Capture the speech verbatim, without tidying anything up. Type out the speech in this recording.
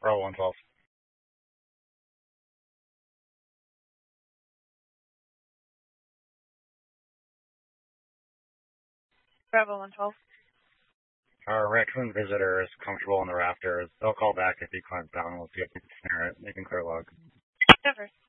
Bravo one twelve. Bravo one twelve. Our raccoon visitor is comfortable in the rafters. They'll call back if he climbs down. We'll see if we can snare it. They can clear log. Never.